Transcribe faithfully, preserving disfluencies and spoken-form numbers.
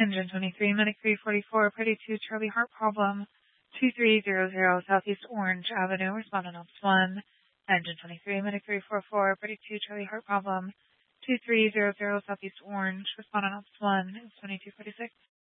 Engine twenty-three, Medic three forty-four, Pretty two, Charlie Heart Problem, two three zero zero Southeast Orange Avenue, respond on Ops one. Engine twenty-three, Medic three forty-four, Pretty two, Charlie Heart Problem, two three zero zero Southeast Orange, respond on Ops one, twenty-two forty-six.